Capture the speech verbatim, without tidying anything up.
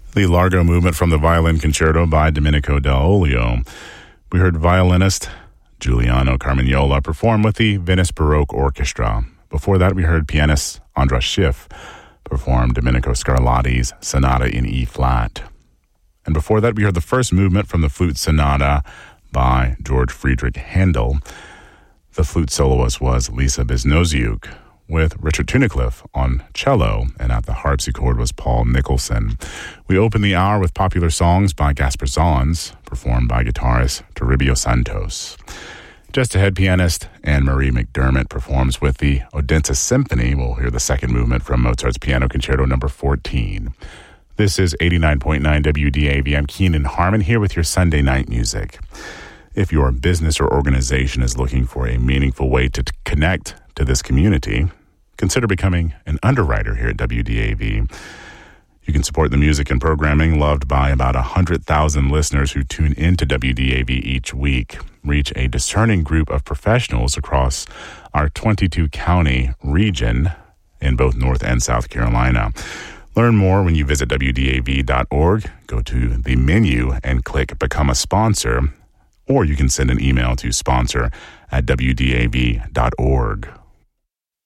The Largo movement from the Violin Concerto by Domenico Del Olio. We heard violinist Giuliano Carmignola perform with the Venice Baroque Orchestra. Before that, we heard pianist Andras Schiff perform Domenico Scarlatti's Sonata in E-flat. And before that, we heard the first movement from the Flute Sonata by George Friedrich Handel. The flute soloist was Lisa Biznoziuk, with Richard Tunnicliffe on cello, and at the harpsichord was Paul Nicholson. We opened the hour with popular songs by Gaspar Zons, performed by guitarist Toribio Santos. Just ahead, pianist Anne-Marie McDermott performs with the Odense Symphony. We'll hear the second movement from Mozart's Piano Concerto number fourteen. This is eighty-nine point nine W D A V. I'm Keenan Harmon here with your Sunday night music. If your business or organization is looking for a meaningful way to t- connect to this community, consider becoming an underwriter here at W D A V. You can support the music and programming loved by about one hundred thousand listeners who tune into W D A V each week. Reach a discerning group of professionals across our twenty-two county region in both North and South Carolina. Learn more when you visit W D A V dot org. Go to the menu and click Become a Sponsor, or you can send an email to sponsor at W D A V dot org.